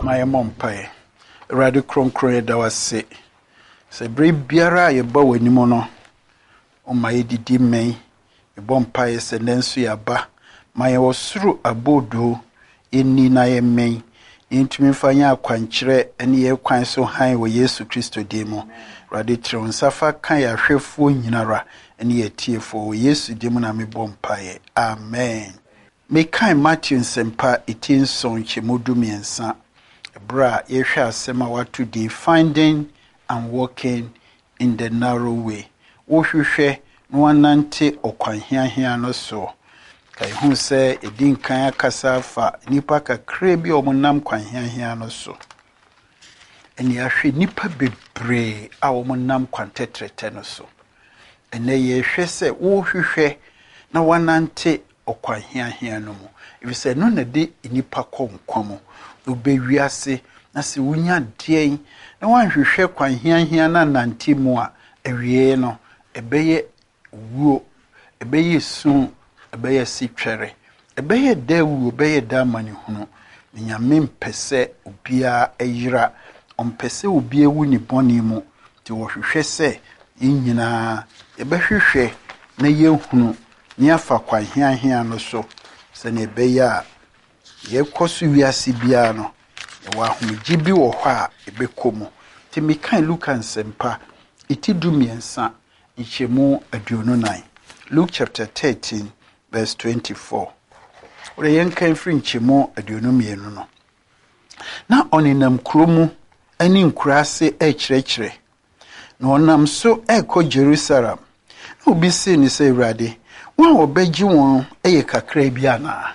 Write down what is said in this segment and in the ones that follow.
My mompae. Radi kronkron da wase. Se bre biara ye ba wanimu no. O ma didi men. E bompae se nenso ya ba. Ma ye wosuru abodo eni na ye men. Intumi fanya akwankyere ene ye kwan so han wo Yesu Kristo demo. Radi tronsafa kan ya hwefo nyinara ene ye tiefo wo Yesu demo na me bompae. Amen. Me kan Matthew Sempa itinson chemudu miensa. Bra yehwa asema watu di finding and walking in the narrow way. Wo hwehwe no wanante okwanhiahia no so. Kai hu se edin kan akasa fa nipa kakra bi omunam kwanhiahia no so. Eni ahwe nipa bebre a omunam kwantetrete no so. Ene yehwe se wo hwehwe na wanante okwanhiahia no mu. If say no na de nipa konkwamo obewiase na se wunya den na wanhwehwe kwanhiahia na nantemu a ewie no ebeye wuo ebeye sun ebeye sitwere ebeye dawu ebeye damani hunu nyame mpese obia eyira ompese obia wu ni boni mu ti wo hwehwe se yinyina ebehwehwe na yehunu ni afa kwanhiahia no so se na ebeye a yekosu wiase bia no wa homegibi wo hɔ a ebekomu ti mekan Luke Nsempa itidu miensa ichemu aduonu nine. Luke chapter 13 verse 24. Ore yenkan firi nchemu aduonu mienu no na oninam kromu ani nkurase ekyerɛkyerɛ na onam so ekɔ Jerusalem na obi se ni sɛ Awurade wɔn obegyi wɔn eye kakra bi ana.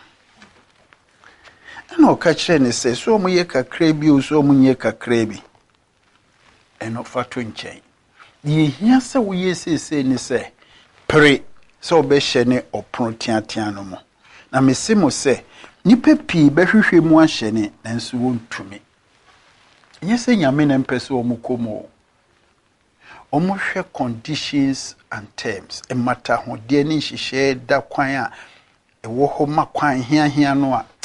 Na okakyere ne se so mu ye kakra bi o so mu nye kakra bi eno fato nkyɛn ye hia se wo ye sese ne se pre so obɛhye ne ɔpro tiatia no mu na mesi mo se nipa pii bɛhwehwɛ mu ahyɛ ne nanso wontumi nye se nyame na mpɛse o mu komo o mu hwɛ conditions and terms e mata ho de ne nhyehyɛ da kwan a ɛwɔ hɔ ma kwan hia no a